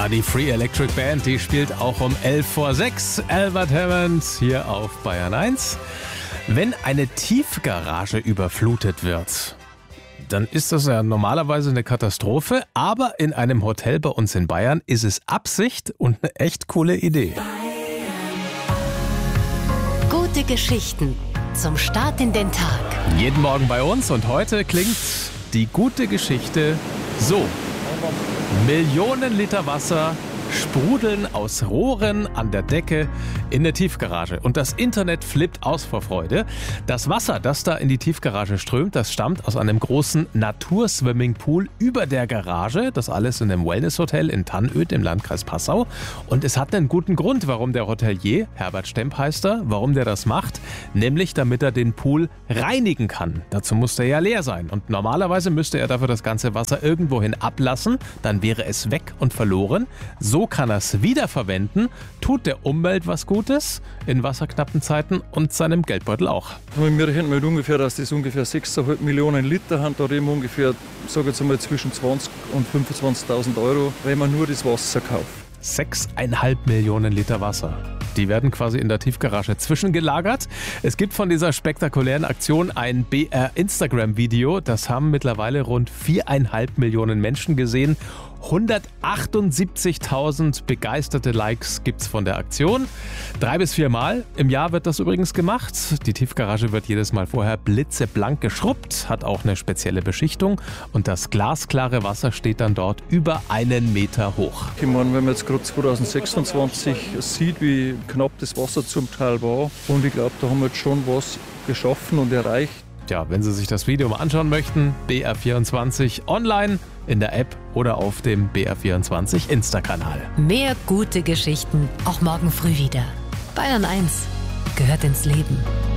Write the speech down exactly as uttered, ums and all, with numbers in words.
Ja, die Free Electric Band, die spielt auch um elf vor sechs. Albert Hammond hier auf Bayern eins. Wenn eine Tiefgarage überflutet wird, dann ist das ja normalerweise eine Katastrophe. Aber in einem Hotel bei uns in Bayern ist es Absicht und eine echt coole Idee. Gute Geschichten zum Start in den Tag. Jeden Morgen bei uns und heute klingt die gute Geschichte so. Millionen Liter Wasser sprudeln aus Rohren an der Decke in der Tiefgarage. Und das Internet flippt aus vor Freude. Das Wasser, das da in die Tiefgarage strömt, das stammt aus einem großen Naturswimmingpool über der Garage. Das alles in einem Wellnesshotel in Tannöd im Landkreis Passau. Und es hat einen guten Grund, warum der Hotelier, Herbert Stemp heißt er, warum der das macht. Nämlich, damit er den Pool reinigen kann. Dazu muss der ja leer sein. Und normalerweise müsste er dafür das ganze Wasser irgendwohin ablassen. Dann wäre es weg und verloren. So kann er es wiederverwenden, tut der Umwelt was Gutes in wasserknappen Zeiten und seinem Geldbeutel auch. Wir rechnen mit ungefähr, dass das ungefähr sechs Komma fünf Millionen Liter haben. Da reden wir ungefähr, sage jetzt einmal, zwischen zwanzig und fünfundzwanzigtausend Euro, wenn man nur das Wasser kauft. sechs Komma fünf Millionen Liter Wasser. Die werden quasi in der Tiefgarage zwischengelagert. Es gibt von dieser spektakulären Aktion ein B R-Instagram-Video. Das haben mittlerweile rund vier Komma fünf Millionen Menschen gesehen. hundertachtundsiebzigtausend begeisterte Likes gibt's von der Aktion. Drei bis viermal im Jahr wird das übrigens gemacht. Die Tiefgarage wird jedes Mal vorher blitzeblank geschrubbt, hat auch eine spezielle Beschichtung und das glasklare Wasser steht dann dort über einen Meter hoch. Ich meine, wenn man jetzt gerade zwanzig sechsundzwanzig sieht, wie knapp das Wasser zum Teil war, und ich glaube, da haben wir jetzt schon was geschaffen und erreicht. Tja, wenn Sie sich das Video mal anschauen möchten, B R vierundzwanzig online, in der App oder auf dem B R vierundzwanzig Insta-Kanal. Mehr gute Geschichten auch morgen früh wieder. Bayern eins gehört ins Leben.